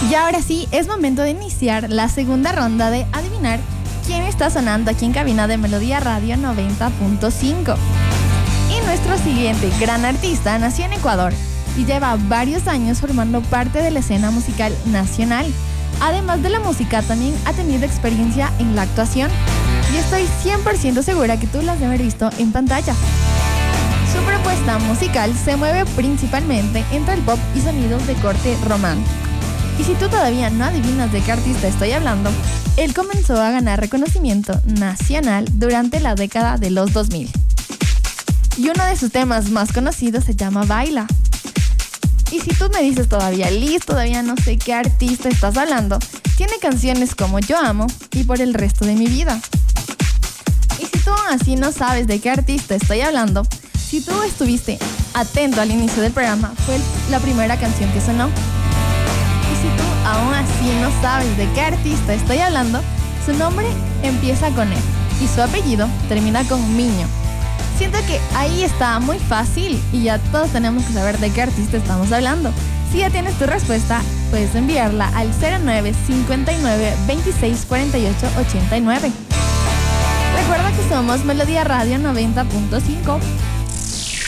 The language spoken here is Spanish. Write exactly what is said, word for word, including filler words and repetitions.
Y ahora sí, es momento de iniciar la segunda ronda de adivinar quién está sonando aquí en cabina de Melodía Radio noventa punto cinco. Y nuestro siguiente gran artista nació en Ecuador y lleva varios años formando parte de la escena musical nacional. Además de la música, también ha tenido experiencia en la actuación y estoy cien por ciento segura que tú la has de haber visto en pantalla. Su propuesta musical se mueve principalmente entre el pop y sonidos de corte romántico. Y si tú todavía no adivinas de qué artista estoy hablando, él comenzó a ganar reconocimiento nacional durante la década de los dos mil. Y uno de sus temas más conocidos se llama Baila. Y si tú me dices todavía, Liz, todavía no sé qué artista estás hablando, tiene canciones como Yo Amo y Por el Resto de Mi Vida. Y si tú aún así no sabes de qué artista estoy hablando, si tú estuviste atento al inicio del programa, fue la primera canción que sonó. Y si tú aún así no sabes de qué artista estoy hablando, su nombre empieza con E y su apellido termina con Miño. Siento que ahí está muy fácil y ya todos tenemos que saber de qué artista estamos hablando. Si ya tienes tu respuesta, puedes enviarla al cero nueve cincuenta y nueve veintiséis cuarenta y ocho ochenta y nueve. Recuerda que somos Melodía Radio noventa punto cinco.